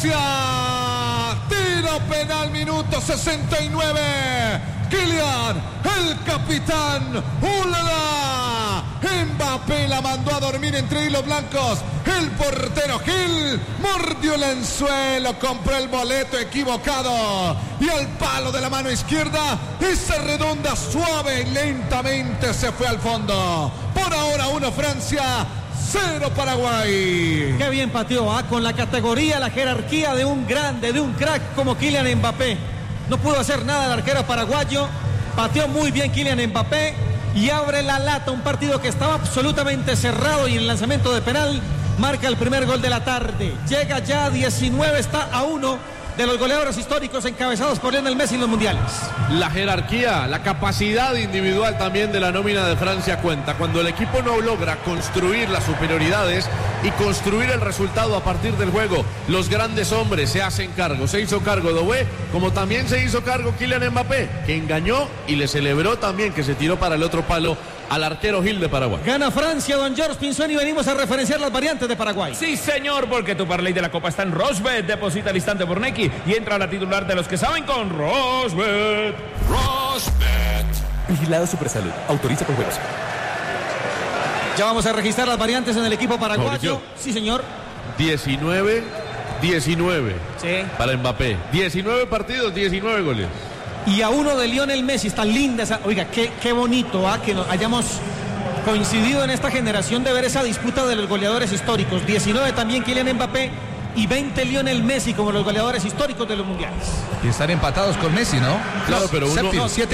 Francia. Tiro penal, minuto 69. Kylian, el capitán. ¡Ulala! Mbappé la mandó a dormir entre hilos blancos. El portero Gil mordió el anzuelo, compró el boleto equivocado. Y al palo de la mano izquierda, esa redonda suave y lentamente se fue al fondo. Por ahora 1 Francia, 0 Paraguay. Qué bien pateó, con la categoría, la jerarquía de un grande, de un crack como Kylian Mbappé. No pudo hacer nada el arquero paraguayo. Pateó muy bien Kylian Mbappé y abre la lata. Un partido que estaba absolutamente cerrado, y en el lanzamiento de penal marca el primer gol de la tarde. Llega ya a 19, está a 1 de los goleadores históricos encabezados por Lionel Messi en los mundiales. La jerarquía, la capacidad individual también de la nómina de Francia cuenta. Cuando el equipo no logra construir las superioridades y construir el resultado a partir del juego, los grandes hombres se hacen cargo. Se hizo cargo Doué, como también se hizo cargo Kylian Mbappé, que engañó y le celebró también que se tiró para el otro palo al arquero Gil de Paraguay. Gana Francia, don George Pinzón, y venimos a referenciar las variantes de Paraguay. Sí, señor, porque tu parlay de la Copa está en Rosbet. Deposita al instante por Nequi y entra a la titular de los que saben con Rosbet. Rosbet. Vigilado Supersalud. Autoriza con juegos. Ya vamos a registrar las variantes en el equipo paraguayo. Mauricio. Sí, señor. 19 Sí. para Mbappé. 19 partidos, 19 goles. Y a 1 de Lionel Messi. Está linda esa. Oiga, qué bonito que nos hayamos coincidido en esta generación de ver esa disputa de los goleadores históricos. 19 también Kylian Mbappé y 20 Lionel Messi como los goleadores históricos de los mundiales. Y están empatados con Messi, ¿no? Claro, pero uno... No, 7